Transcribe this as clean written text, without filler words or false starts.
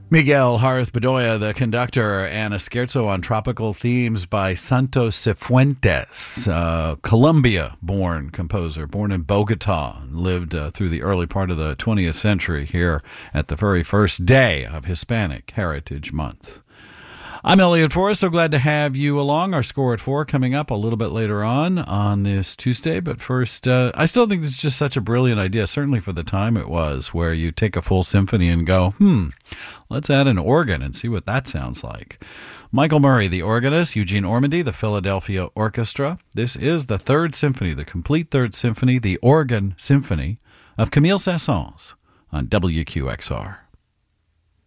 Miguel Jarth Bedoya, the conductor, and a scherzo on tropical themes by Santos Cifuentes, Colombia-born composer, born in Bogota, lived through the early part of the 20th century here at the very first day of Hispanic Heritage Month. I'm Elliot Forrest. So glad to have you along. Our Score at 4 coming up a little bit later on this Tuesday. But first, I still think this is just such a brilliant idea, certainly for the time it was, where you take a full symphony and go, let's add an organ and see what that sounds like. Michael Murray, the organist, Eugene Ormandy, the Philadelphia Orchestra. This is the Third Symphony, the complete Third Symphony, the Organ Symphony of Camille Saint-Saëns on WQXR.